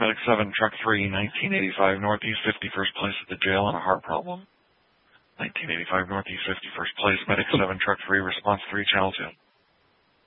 Medic 7, Truck 3, 1985 Northeast 51st place at the jail on a heart problem. 1985 Northeast 51st place, Medic 7, Truck 3, Response 3, Channel 2.